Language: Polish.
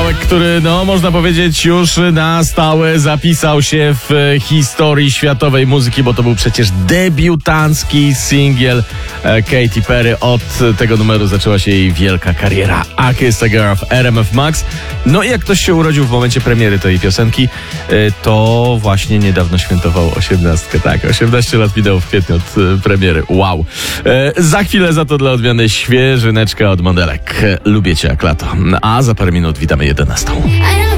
Kawałek, który, można powiedzieć, już na stałe zapisał się w historii światowej muzyki, bo to był przecież debiutancki singiel Katy Perry. Od tego numeru zaczęła się jej wielka kariera. I Kissed a Girl w RMF Max. No i jak ktoś się urodził w momencie premiery tej piosenki, to właśnie niedawno świętował 18. Tak, 18 lat minęło w kwietniu od premiery. Wow. Za chwilę za to dla odmiany świeżyneczka od Modelek. Lubię cię jak lato. A za parę minut witamy 11.